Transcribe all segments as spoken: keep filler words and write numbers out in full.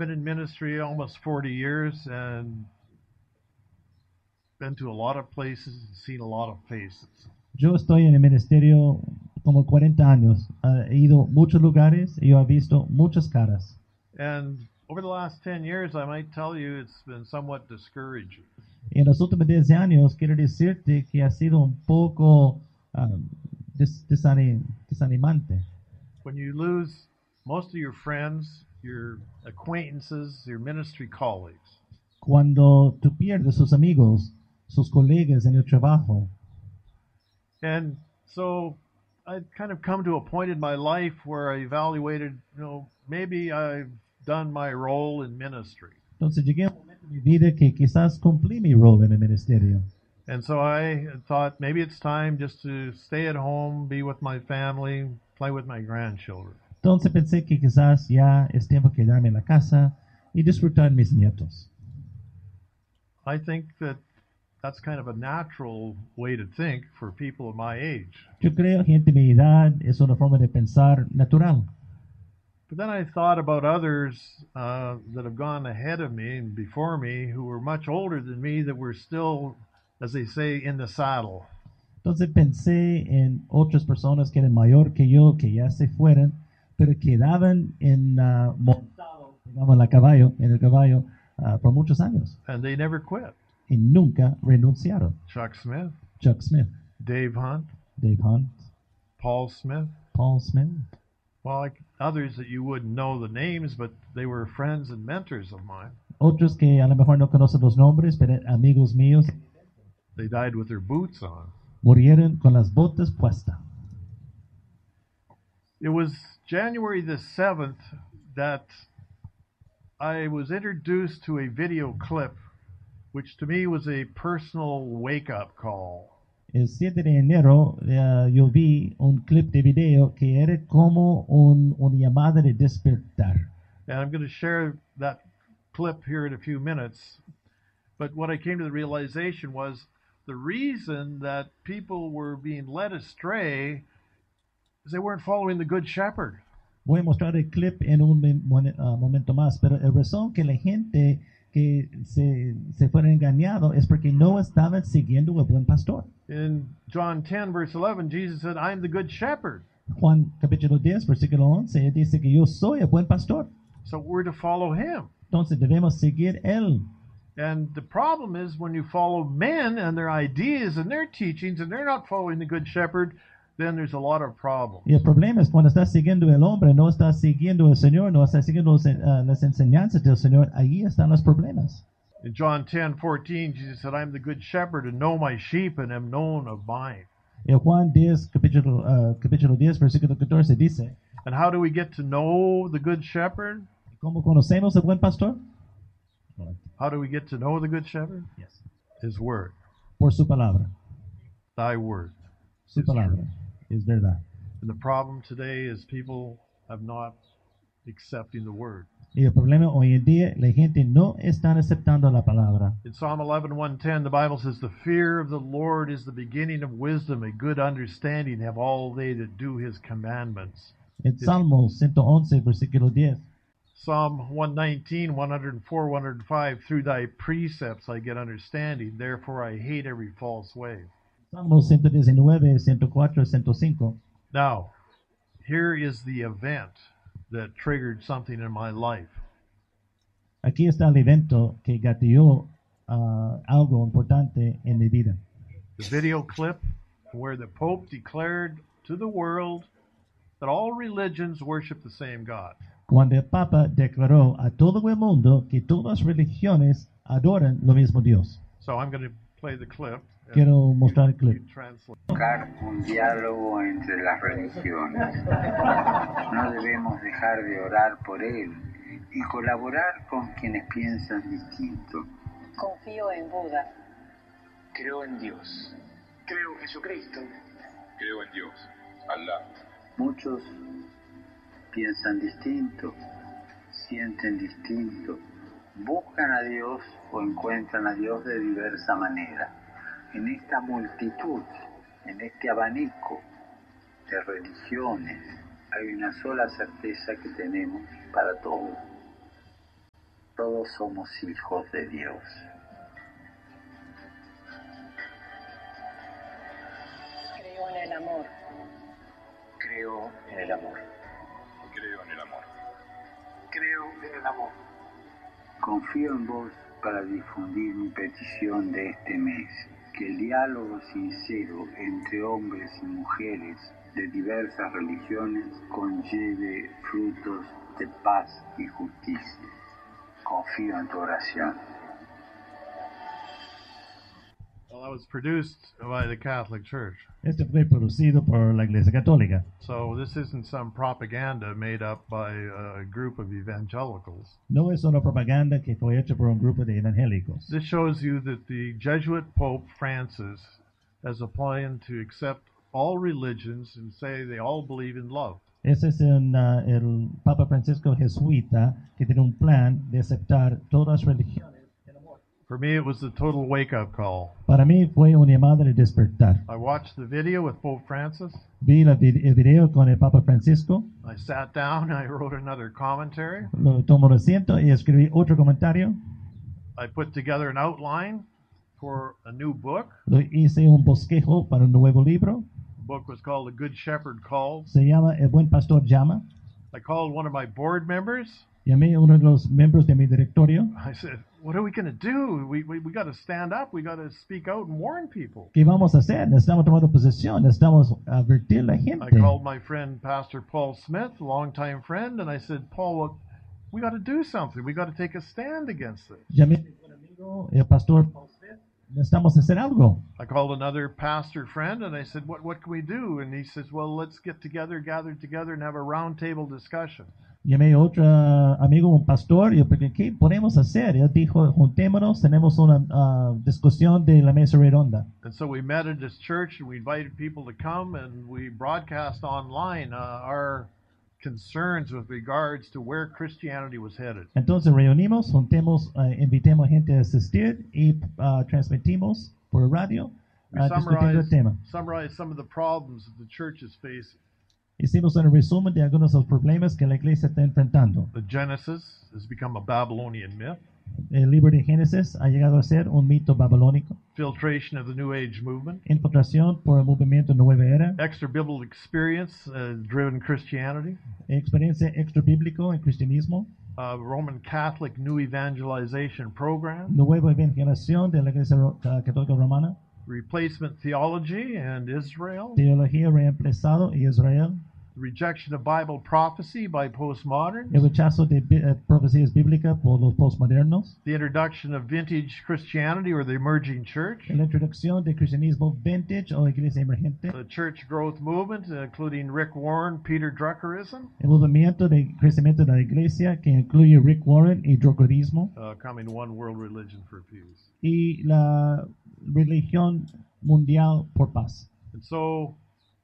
been in ministry almost forty years and been to a lot of places and seen a lot of faces. Yo estoy en el ministerio como cuarenta años. Ah, he ido a muchos lugares y yo he visto muchas caras. And over the last ten years, I might tell you it's been somewhat discouraging. Y en los últimos diez años quiero decirte que ha sido un poco ah, des- desani- desanimante. When you lose most of your friends, your acquaintances, your ministry colleagues. Cuando tú pierdes sus amigos, sus colegas en el trabajo. And so I'd kind of come to a point in my life where I evaluated, you know, maybe I've done my role in ministry. Entonces llegué a un momento en mi vida que quizás cumplí mi rol en el ministerio. And so I thought maybe it's time just to stay at home, be with my family, play with my grandchildren. Entonces pensé que quizás ya es tiempo de quedarme en la casa y disfrutar mis nietos. I think that that's kind of a natural way to think for people of my age. Yo creo que gente de mi edad es una forma de pensar natural. But then I thought about others uh, that have gone ahead of me and before me who were much older than me that were still, as they say, in the saddle. Entonces pensé en otras personas que eran mayor que yo, que ya se fueron, pero quedaban en uh, montados, digamos, en la caballo, en el caballo uh, por muchos años And they never quit. y nunca renunciaron. Chuck Smith, Chuck Smith, Dave Hunt, Dave Hunt, Paul Smith. Paul Smith, Well, like others that you wouldn't know the names, but they were friends and mentors of mine. otros que a lo mejor no conocen los nombres, pero amigos míos, They died with their boots on. murieron con las botas puestas. It was January the seventh that I was introduced to a video clip, which to me was a personal wake-up call. El siete de enero uh, yo vi un clip de video que era como un, una llamada de despertar. And I'm going to share that clip here in a few minutes. But what I came to the realization was the reason that people were being led astray is they weren't following the Good Shepherd. Voy a mostrar el clip en un me- uh, momento más, pero la razón que la gente que se, se fueron engañados es porque no estaban siguiendo al buen pastor. In John ten, verse eleven, Jesus said, I'm the Good Shepherd. Juan capítulo diez, versículo once, dice que yo soy el buen pastor. So we're to follow him. Entonces debemos seguir él. And the problem is when you follow men and their ideas and their teachings and they're not following the Good Shepherd, then there's a lot of problems. Y el problema es cuando estás siguiendo el hombre, no estás siguiendo el Señor, no estás siguiendo los, uh, las enseñanzas del Señor, ahí están los problemas. In John ten fourteen, Jesus said, I'm the good shepherd and know my sheep and am known of mine. En Juan diez, capítulo, uh, capítulo diez, versículo catorce dice, And how do we get to know the good shepherd? ¿cómo conocemos al buen pastor? How do we get to know the good shepherd? Yes. His word. Por su palabra. Thy word. Su is palabra true. es verdad. And the problem today is people have not accepting the word. Y el problema hoy en día, la gente no está aceptando la palabra. In Psalm eleven, one ten, the Bible says, The fear of the Lord is the beginning of wisdom, a good understanding have all they that do his commandments. En Salmo ciento once, versículo diez. Psalm one nineteen, one oh four, one oh five, Through thy precepts I get understanding, therefore I hate every false way. Salmo ciento diecinueve, ciento cuatro, ciento cinco. Now, here is the event that triggered something in my life. Aquí está el evento que gatilló uh, algo importante en mi vida. The video clip where the Pope declared to the world that all religions worship the same God. Cuando el Papa declaró a todo el mundo que todas las religiones adoran lo mismo Dios. So I'm going to play the clip. and Quiero mostrar el you clip. translate. Buscar un diálogo entre las religiones. No debemos dejar de orar por él y colaborar con quienes piensan distinto. Confío en Buda. Creo en Dios. Creo en Jesucristo. Creo en Dios. Alá. Muchos piensan distinto, sienten distinto, buscan a Dios o encuentran a Dios de diversa manera. En esta multitud, en este abanico de religiones, hay una sola certeza que tenemos para todos. todos somos hijos de Dios. Creo en el amor. Creo en el amor. Creo en el amor. Creo en el amor. Confío en vos para difundir mi petición de este mes, que el diálogo sincero entre hombres y mujeres de diversas religiones conlleve frutos de paz y justicia. Confío en tu oración. Well, that was produced by the Catholic Church. Este fue producido por la Iglesia Católica. So this isn't some propaganda made up by a group of evangelicals. No es una propaganda que fue hecha por un grupo de evangélicos. This shows you that the Jesuit Pope Francis has a plan to accept all religions and say they all believe in love. Ese es un, uh, el Papa Francisco jesuita que tiene un plan de aceptar todas las religiones. For me, it was a total wake-up call. Para mí fue una llamada de despertar. I watched the video with Pope Francis. Vi la vid- el video con el Papa Francisco, I sat down, I wrote another commentary. lo tomo el asiento y escribí otro comentario. I put together an outline for a new book. Lo hice un bosquejo para un nuevo libro. The book was called The Good Shepherd Calls. Se llama El Buen Pastor Llama. I called one of my board members. Llamé a uno de los miembros de mi directorio. I said, what are we going to do? We, we, we got to stand up. We got to speak out and warn people. ¿Qué vamos a hacer? Necesitamos tomar posición. Necesitamos advertir a la gente. I called my friend, Pastor Paul Smith, a longtime friend, and I said, Paul, look, we got to do something. We got to take a stand against this. Llamé a mi buen amigo, el pastor. Necesitamos hacer algo. I called another pastor friend, and I said, what, what can we do? And he says, well, let's get together, gather together, and have a roundtable discussion. Llamé a otro amigo, un pastor, y yo pregunté, ¿qué podemos hacer? Él dijo, juntémonos, tenemos una uh, discusión de la mesa redonda. And so we met at this church, and we invited people to come, and we broadcast online uh, our concerns with regards to where Christianity was headed. Entonces reunimos, juntemos, uh, invitemos a gente a asistir y uh, transmitimos por radio We uh, discutiendo el summarized, tema. summarized some of the problems that the church is facing. Hicimos un resumen de algunos de los problemas que la iglesia está enfrentando. The Genesis has become a Babylonian myth. El libro de Génesis ha llegado a ser un mito babilónico. Filtration of the New Age movement. Infiltración por el movimiento Nueva Era. Extra biblical experience uh, driven Christianity. Experiencia extra bíblico en cristianismo. Uh, Roman Catholic New Evangelization Program. Nueva evangelización de la iglesia ro- uh, católica romana. Replacement theology and Israel. Teología reemplazado y Israel. Rejection of Bible prophecy by postmoderns. El rechazo de bi- eh, profecías bíblicas por los postmodernos. The introduction of vintage Christianity or the emerging church. La introducción del cristianismo vintage o iglesia emergente. The church growth movement, uh, including Rick Warren, Peter Druckerism, El movimiento de crecimiento de la iglesia que incluye Rick Warren y Druckerismo. uh, coming one world religion for peace. Y la religión mundial por paz. And so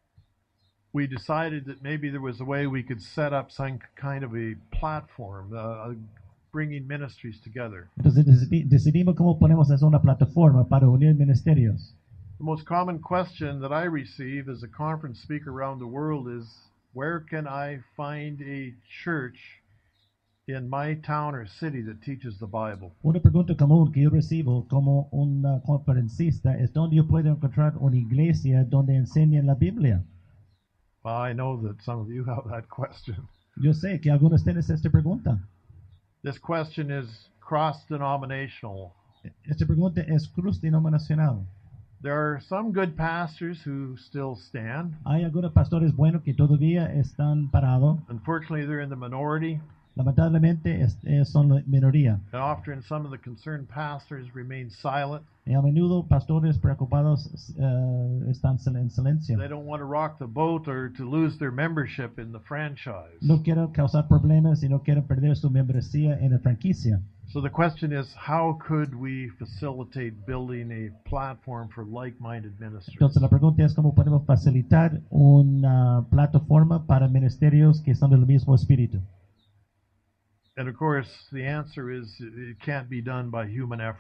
we decided that maybe there was a way we could set up some kind of a platform, uh, bringing ministries together. Entonces decidi- decidimos cómo ponemos hacer una plataforma para unir ministerios. The most common question that I receive as a conference speaker around the world is, where can I find a church in my town or city that teaches the Bible? Una pregunta común que yo recibo como un uh, conferencista es dónde yo puedo encontrar una iglesia donde enseñen la Biblia. Well, I know that some of you have that question. Yo sé que algunos tienen esta pregunta. This question is cross-denominational. Esta pregunta es cruz denominacional. There are some good pastors who still stand. Hay algunos pastores buenos que todavía están parados. Unfortunately, they're in the minority, Lamentablemente es- eh, son la minoría. and often some of the concerned pastors remain silent. Y a menudo pastores preocupados eh, están sil- en silencio. They don't want to rock the boat or to lose their membership in the franchise. No quieren causar problemas y no quieren perder su membresía en la franquicia. So the question is, how could we facilitate building a platform for like-minded ministries? Entonces la pregunta es cómo podemos facilitar una plataforma para ministerios que son del mismo espíritu. And of course, the answer is it can't be done by human effort.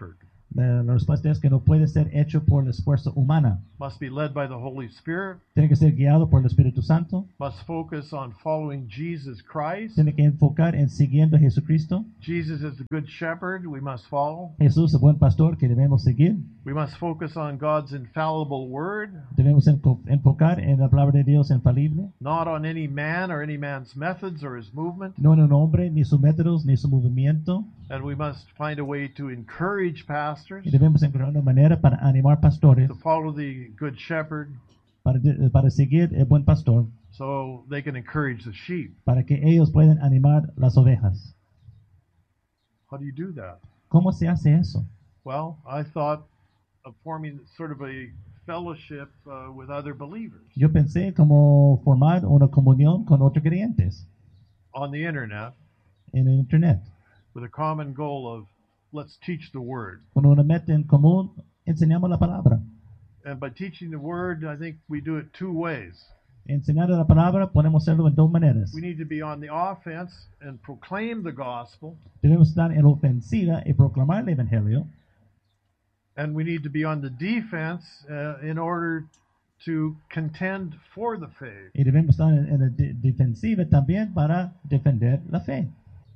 La, la respuesta es que no puede ser hecho por el esfuerzo humano. Must be led by the Holy Spirit, Tiene que ser guiado por el Espíritu Santo. must focus on following Jesus Christ. Tiene que enfocar en siguiendo a Jesucristo. Jesus is the good shepherd we must follow. Jesús es el buen pastor que debemos seguir. We must focus on God's infallible word, Debemos enfo- enfocar en la palabra de Dios infalible. not on any man or any man's methods or his movement. No en un hombre, ni sus métodos, ni su movimiento. And we must find a way to encourage pastors Y debemos encontrar una manera para animar pastores to follow the good shepherd para, para seguir el buen pastor, so they can encourage the sheep. para que ellos puedan animar las ovejas. How do you do that? ¿Cómo se hace eso? Well, I thought of forming sort of a fellowship uh, with other believers Yo pensé como formar una comunión con otros creyentes on the internet en el internet, with a common goal of let's teach the word. con una meta en común, enseñamos la palabra. And by teaching the word, I think we do it two ways. Enseñar la palabra podemos hacerlo en dos maneras. We need to be on the offense and proclaim the gospel, Debemos estar en la ofensiva y proclamar el evangelio, and we need to be on the defense uh, in order to contend for the faith. y debemos estar en, en la de- defensiva también para defender la fe.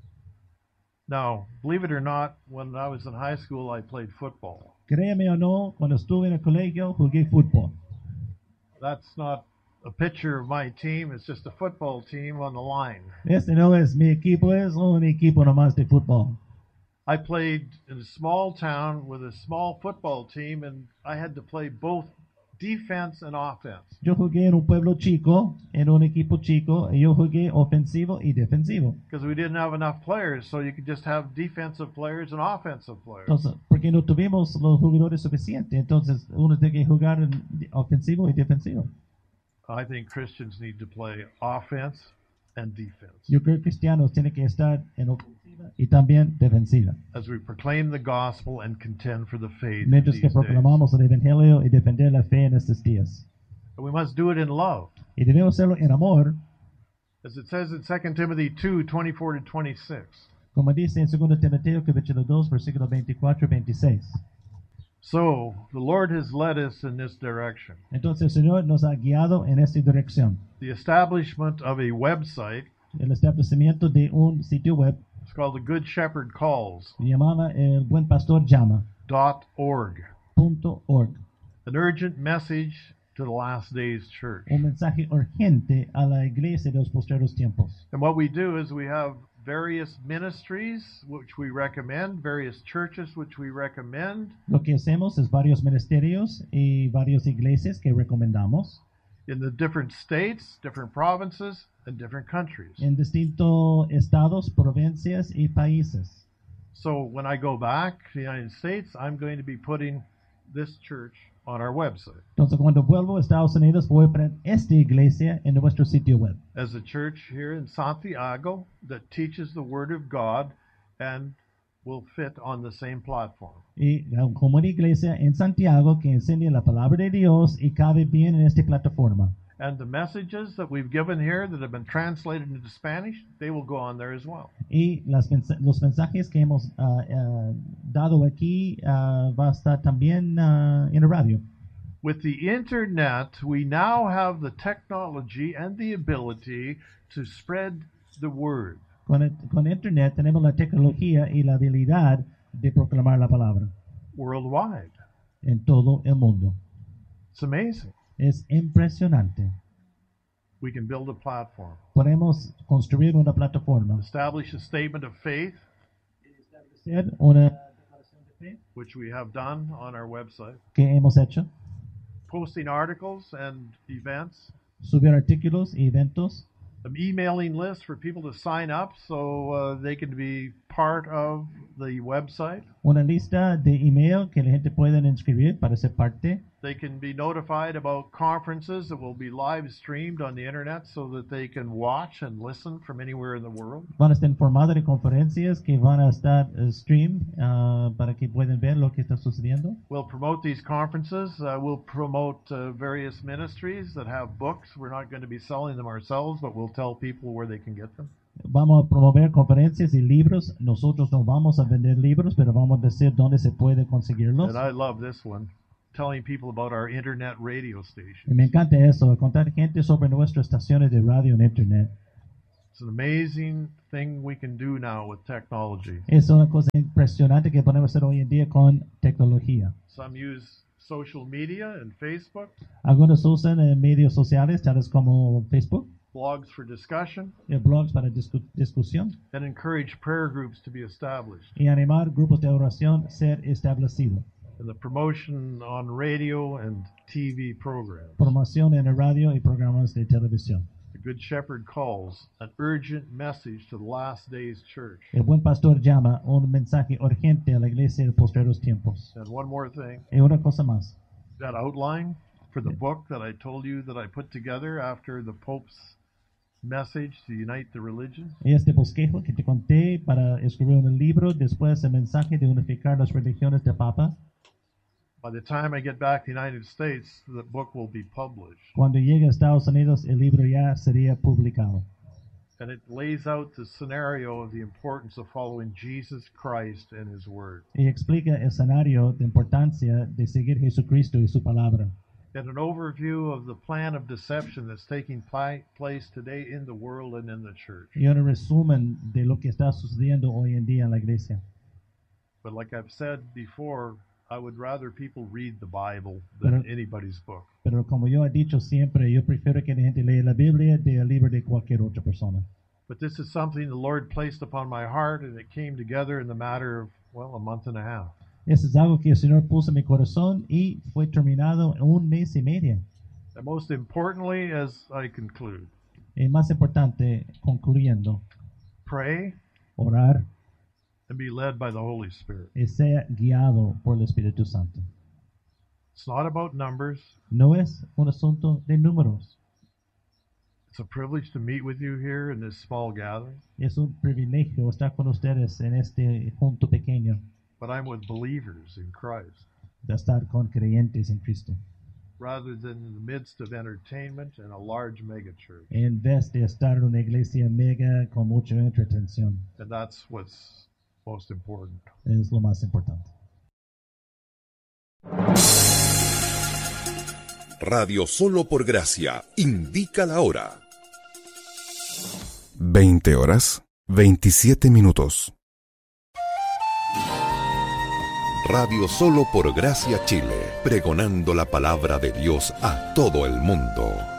Now, believe it or not, when I was in high school, I played football. Créeme o no, cuando estuve en el colegio jugué fútbol. That's not a picture of my team, it's just a football team on the line. Este no es mi equipo, es un equipo nomás de fútbol. I played in a small town with a small football team, and I had to play both defense and offense. Yo jugué en un pueblo chico, en un equipo chico, y yo jugué ofensivo y defensivo. Because we didn't have enough players, so you could just have defensive players and offensive players. Entonces, porque no tuvimos los jugadores suficientes, entonces uno tiene que jugar en ofensivo y defensivo. I think Christians need to play offense and defense Yo creo que cristianos tienen que estar en ofensiva y también defensiva. as we proclaim the gospel and contend for the faith. Mientras que these days. proclamamos el evangelio y defender la fe en estos días. And we must do it in love. Y debemos hacerlo en amor, As it says in Second Timothy two, twenty-four to twenty-six. como dice en segundo Timoteo capítulo dos, versículos veinticuatro y veintiséis. So, the Lord has led us in this direction. Entonces el Señor nos ha guiado en esta dirección. The establishment of a website, El establecimiento de un sitio web it's called the Good Shepherd Calls se llamaba El Buen Pastor Llama dot org. punto org. An urgent message to the last days church. Un mensaje urgente a la iglesia de los postreros tiempos. And what we do is we have various ministries which we recommend, various churches which we recommend, Lo que hacemos es varios ministerios y varias iglesias que recomendamos in the different states, different provinces, and different countries. en distintos estados, provincias y países. So when I go back to the United States, I'm going to be putting this church on our website Entonces, cuando vuelvo a Estados Unidos, voy a poner esta iglesia en nuestro sitio web. as a church here in Santiago that teaches the Word of God and will fit on the same platform. Y uh, como una iglesia en Santiago que enseña la palabra de Dios y cabe bien en esta plataforma. And the messages that we've given here that have been translated into Spanish, they will go on there as well. Y las mensa- los mensajes que hemos ah, ah, dado aquí ah, va a estar también ah, en la radio. With the internet, we now have the technology and the ability to spread the word. Con, el- con Internet tenemos la tecnología y la habilidad de proclamar la palabra Worldwide. en todo el mundo. It's amazing. Es impresionante. We can build a platform, Podemos construir una plataforma, establish a statement of faith, hacer una declaración de fe which we have done on our website, que hemos hecho, posting articles and events, subir artículos y eventos, an emailing list for people to sign up so uh, they can be part of the website. una lista de email que la gente pueda inscribir para ser parte. They can be notified about conferences that will be live streamed on the internet so that they can watch and listen from anywhere in the world. Van a estar informados de conferencias que van a estar eh, stream ah, para que puedan ver lo que está sucediendo. We'll promote these conferences. Uh, we'll promote uh, various ministries that have books. We're not going to be selling them ourselves, but we'll tell people where they can get them. vamos a promover conferencias y libros. Nosotros no vamos a vender libros, pero vamos a decir dónde se puede conseguirlos. And I love this one, telling people about our internet radio Y station. me encanta eso, contar gente sobre nuestras estaciones de radio en internet. It's an amazing thing we can do now with technology. Es una cosa impresionante que podemos hacer hoy en día con tecnología. Some use social media and Facebook, Algunos usan eh, medios sociales, tales como Facebook, blogs for discussion, eh, blogs para discu- discusión, and encourage prayer groups to be established. y animar grupos de oración ser establecidos. And the promotion on radio and T V programs. Promoción en el radio y programas de televisión. The Good Shepherd calls an urgent message to the last days church. El buen pastor llama un mensaje urgente a la iglesia de postreros tiempos. And one more thing, Y una cosa más. that outline for the book that I told you that I put together after the Pope's message to unite the religions. Y este bosquejo que te conté para escribir un libro después del mensaje de unificar las religiones del Papa. By the time I get back to the United States, the book will be published. Cuando llegue a Estados Unidos, el libro ya sería publicado. And it lays out the scenario of the importance of following Jesus Christ and His Word. Y explica el escenario de importancia de seguir Jesucristo y su palabra. And an overview of the plan of deception that's taking pli- place today in the world and in the church. Y un resumen de lo que está sucediendo hoy en día en la iglesia. But like I've said before, I would rather people read the Bible than Pero- anybody's book. Pero como yo he dicho siempre, yo prefiero que la gente lea la Biblia del libro de cualquier otra persona. But this is something the Lord placed upon my heart, and it came together in the matter of, well, a month and a half. Eso es algo que el Señor puso en mi corazón y fue terminado en un mes y medio. And most importantly, as I conclude, Y más importante, concluyendo, pray orar and be led by the Holy Spirit. y sea guiado por el Espíritu Santo. It's not about numbers. No es un asunto de números. It's a privilege to meet with you here in this small gathering, Es un privilegio estar con ustedes en este junto pequeño, but I'm with believers in Christ de estar con creyentes en Cristo, rather than in the midst of entertainment and a large megachurch. en vez de estar en una iglesia mega con mucha entretención. And that's what's most important. Es lo más importante. Radio Solo por Gracia indica la hora. veinte horas, veintisiete minutos. Radio Solo por Gracia Chile, pregonando la palabra de Dios a todo el mundo.